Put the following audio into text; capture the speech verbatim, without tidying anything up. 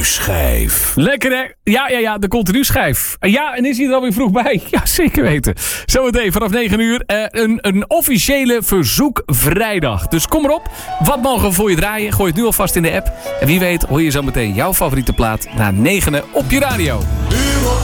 Continu-schijf. Lekker hè? Ja, ja, ja, de continu-schijf. Ja, en is hij er alweer vroeg bij? Ja, zeker weten. Zometeen vanaf negen uur uh, een, een officiële verzoekvrijdag. Dus kom erop. Wat mogen we voor je draaien? Gooi het nu alvast in de app. En wie weet hoor je zo meteen jouw favoriete plaat na negenen op je radio.